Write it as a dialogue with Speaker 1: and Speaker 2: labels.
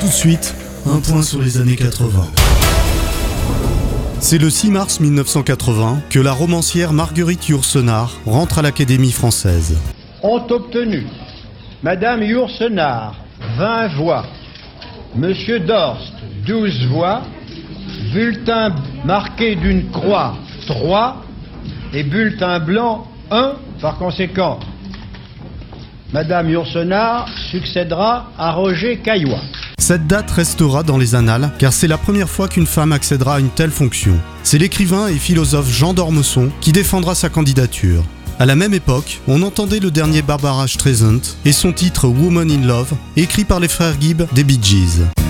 Speaker 1: Tout de suite, un point sur les années 80. C'est le 6 mars 1980 que la romancière Marguerite Yourcenar rentre à l'Académie française.
Speaker 2: Ont obtenu Madame Yourcenar, 20 voix, Monsieur Dorst, 12 voix, bulletin marqué d'une croix, 3, et bulletin blanc, 1. Par conséquent, Madame Yourcenar succédera à Roger Caillois.
Speaker 1: Cette date restera dans les annales car c'est la première fois qu'une femme accédera à une telle fonction. C'est l'écrivain et philosophe Jean d'Ormesson qui défendra sa candidature. À la même époque, on entendait le dernier Barbara Streisand et son titre Woman in Love, écrit par les frères Gibb des Bee Gees.